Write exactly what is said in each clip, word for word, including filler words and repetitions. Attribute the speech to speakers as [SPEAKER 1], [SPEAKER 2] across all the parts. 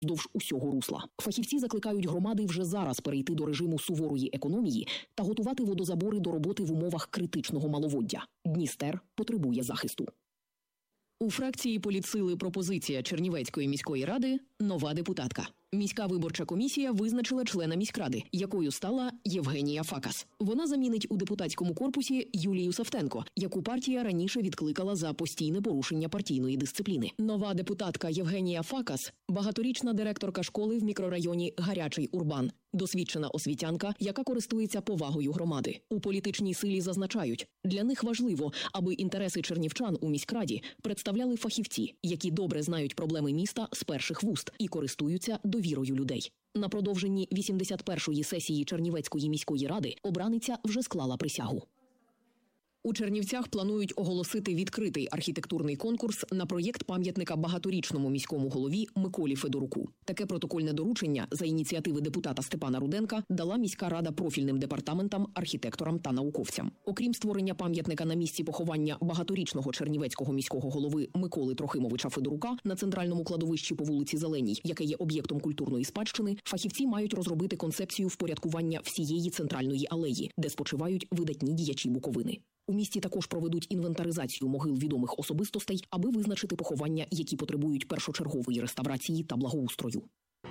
[SPEAKER 1] вздовж усього русла. Фахівці закликають громади вже зараз перейти до режиму суворої економії та готувати водозабори до роботи в умовах критичного маловоддя. Дністер потребує захисту. У фракції політсили пропозиція Чернівецької міської ради – нова депутатка. Міська виборча комісія визначила члена міськради, якою стала Євгенія Факас. Вона замінить у депутатському корпусі Юлію Савтенко, яку партія раніше відкликала за постійне порушення партійної дисципліни. Нова депутатка Євгенія Факас – багаторічна директорка школи в мікрорайоні Гарячий Урбан. Досвідчена освітянка, яка користується повагою громади. У політичній силі зазначають, для них важливо, аби інтереси чернівчан у міськраді представляли фахівці, які добре знають проблеми міста з перших вуст і користуються довірою людей. На продовженні вісімдесят першої сесії Чернівецької міської ради обраниця вже склала присягу. У Чернівцях планують оголосити відкритий архітектурний конкурс на проєкт пам'ятника багаторічному міському голові Миколі Федоруку. Таке протокольне доручення за ініціативи депутата Степана Руденка дала міська рада профільним департаментам, архітекторам та науковцям. Окрім створення пам'ятника на місці поховання багаторічного чернівецького міського голови Миколи Трохимовича Федорука на центральному кладовищі по вулиці Зеленій, яке є об'єктом культурної спадщини, фахівці мають розробити концепцію впорядкування всієї центральної алеї, де спочивають видатні діячі Буковини. У місті також проведуть інвентаризацію могил відомих особистостей, аби визначити поховання, які потребують першочергової реставрації та благоустрою.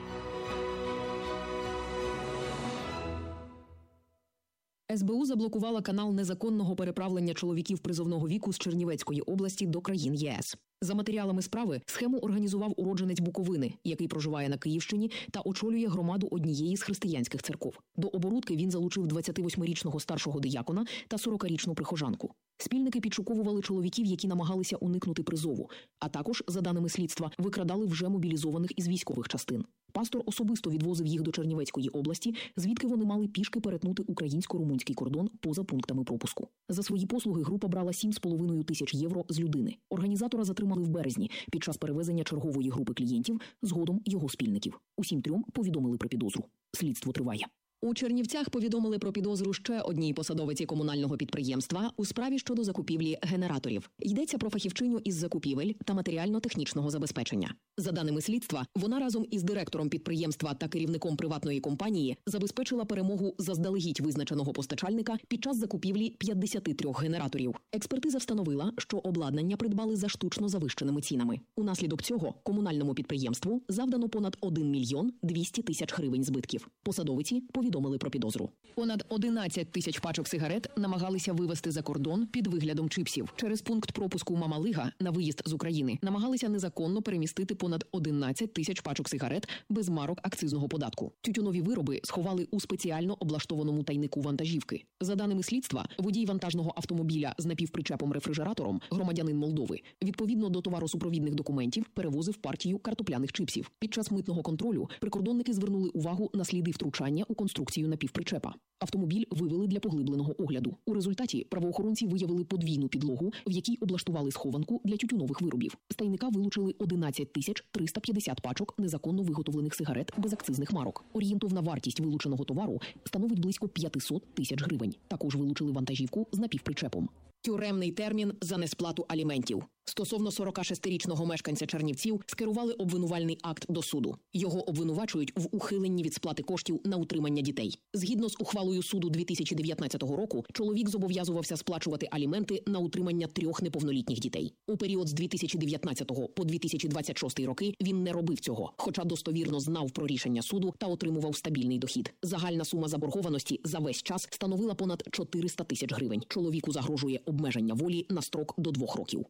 [SPEAKER 1] ес бе у заблокувала канал незаконного переправлення чоловіків призовного віку з Чернівецької області до країн є ес. За матеріалами справи, схему організував уродженець Буковини, який проживає на Київщині та очолює громаду однієї з християнських церков. До оборудки він залучив двадцятивосьмирічного старшого диякона та сорокарічну прихожанку. Спільники підшуковували чоловіків, які намагалися уникнути призову, а також, за даними слідства, викрадали вже мобілізованих із військових частин. Пастор особисто відвозив їх до Чернівецької області, звідки вони мали пішки перетнути українсько-румунський кордон поза пунктами пропуску. За свої послуги група брала сім з половиною тисяч євро з людини. Організатора затримали в березні під час перевезення чергової групи клієнтів, згодом його спільників. Усім трьом повідомили про підозру. Слідство триває. У Чернівцях повідомили про підозру ще одній посадовиці комунального підприємства у справі щодо закупівлі генераторів. Йдеться про фахівчиню із закупівель та матеріально-технічного забезпечення. За даними слідства, вона разом із директором підприємства та керівником приватної компанії забезпечила перемогу заздалегідь визначеного постачальника під час закупівлі п'ятдесят три генераторів. Експертиза встановила, що обладнання придбали за штучно завищеними цінами. Унаслідок цього комунальному підприємству завдано понад один мільйон двісті тисяч гривень збитків. Посадовиці повідомили про підозру. Понад одинадцять тисяч пачок сигарет намагалися вивезти за кордон під виглядом чипсів. Через пункт пропуску Мамалига на виїзд з України намагалися незаконно перемістити понад одинадцять тисяч пачок сигарет без марок акцизного податку. Тютюнові вироби сховали у спеціально облаштованому тайнику вантажівки. За даними слідства, водій вантажного автомобіля з напівпричепом-рефрижератором, громадянин Молдови, відповідно до товаросупровідних документів перевозив партію картопляних чипсів. Під час митного контролю прикордонники звернули увагу на сліди втручання у конструкцію напівпричепа. Автомобіль вивели для поглибленого огляду. У результаті правоохоронці виявили подвійну підлогу, в якій облаштували схованку для тютюнових виробів. З тайника вилучили одинадцять тисяч триста п'ятдесят пачок незаконно виготовлених сигарет без акцизних марок. Орієнтовна вартість вилученого товару становить близько п'ятсот тисяч гривень. Також вилучили вантажівку з напівпричепом. Тюремний термін за несплату аліментів. Стосовно сорокашестирічного мешканця Чернівців скерували обвинувальний акт до суду. Його обвинувачують в ухиленні від сплати коштів на утримання дітей. Згідно з ухвалою суду дві тисячі дев'ятнадцятого року, чоловік зобов'язувався сплачувати аліменти на утримання трьох неповнолітніх дітей. У період з дві тисячі дев'ятнадцятого по дві тисячі двадцять шостий роки він не робив цього, хоча достовірно знав про рішення суду та отримував стабільний дохід. Загальна сума заборгованості за весь час становила понад чотириста тисяч гривень. Чоловіку загрожує обмеження волі на строк до двох років.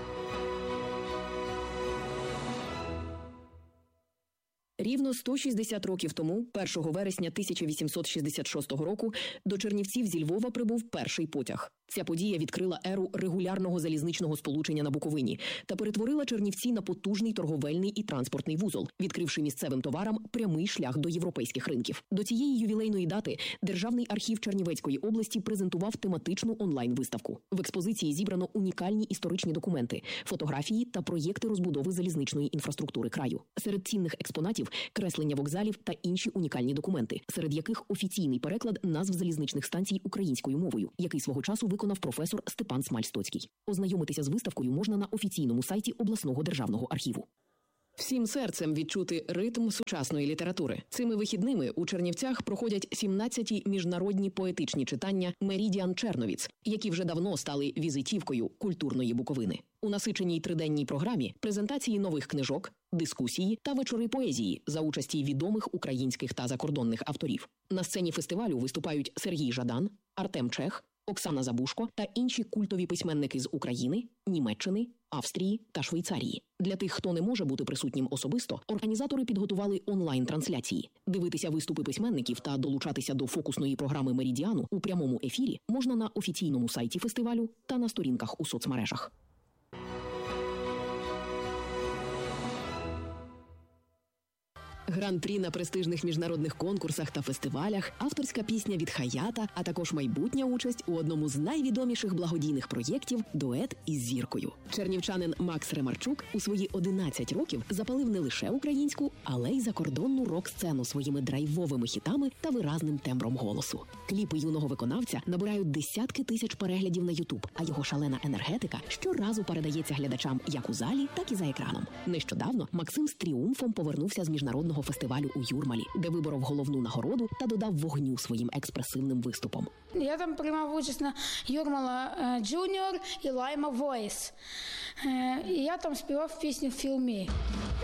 [SPEAKER 1] Рівно сто шістдесят років тому, першого вересня тисяча вісімсот шістдесят шостого року, до Чернівців зі Львова прибув перший потяг. Ця подія відкрила еру регулярного залізничного сполучення на Буковині та перетворила Чернівці на потужний торговельний і транспортний вузол, відкривши місцевим товарам прямий шлях до європейських ринків. До цієї ювілейної дати Державний архів Чернівецької області презентував тематичну онлайн-виставку. В експозиції зібрано унікальні історичні документи, фотографії та проєкти розбудови залізничної інфраструктури краю. Серед цінних експонатів – креслення вокзалів та інші унікальні документи, серед яких офіційний переклад назв залізничних станцій українською мовою, який свого часу виконав професор Степан Смаль-Стоцький. Ознайомитися з виставкою можна на офіційному сайті обласного державного архіву. Всім серцем відчути ритм сучасної літератури. Цими вихідними у Чернівцях проходять сімнадцяті міжнародні поетичні читання «Меридіан Черновіць», які вже давно стали візитівкою культурної Буковини. У насиченій триденній програмі презентації нових книжок, дискусії та вечори поезії за участі відомих українських та закордонних авторів. На сцені фестивалю виступають Сергій Жадан, Артем Чех, Оксана Забушко та інші культові письменники з України, Німеччини, Австрії та Швейцарії. Для тих, хто не може бути присутнім особисто, організатори підготували онлайн-трансляції. Дивитися виступи письменників та долучатися до фокусної програми «Меридіану» у прямому ефірі можна на офіційному сайті фестивалю та на сторінках у соцмережах. Гран-прі на престижних міжнародних конкурсах та фестивалях, авторська пісня від Хаята, а також майбутня участь у одному з найвідоміших благодійних проєктів «Дует із зіркою». Чернівчанин Макс Ремарчук у свої одинадцять років запалив не лише українську, але й закордонну рок-сцену своїми драйвовими хітами та виразним тембром голосу. Кліпи юного виконавця набирають десятки тисяч переглядів на Ютуб, а його шалена енергетика щоразу передається глядачам як у залі, так і за екраном. Нещодавно Максим з тріумфом повернувся з міжнародного фестивалю у Юрмалі, де виборов головну нагороду та додав вогню своїм експресивним виступом.
[SPEAKER 2] Я там приймав участь на Юрмала Джуніор і Лайма Войс. І я там співав пісню «Feel Me».